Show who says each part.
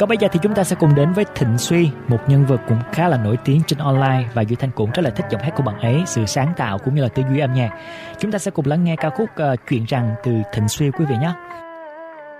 Speaker 1: Còn bây giờ thì chúng ta sẽ cùng đến với Thịnh Suy, một nhân vật cũng khá là nổi tiếng trên online, và Duy Thanh cũng rất là thích giọng hát của bạn ấy, sự sáng tạo cũng như là tư duy âm nhạc. Chúng ta sẽ cùng lắng nghe ca khúc Chuyện rằng từ Thịnh Suy quý vị nhé.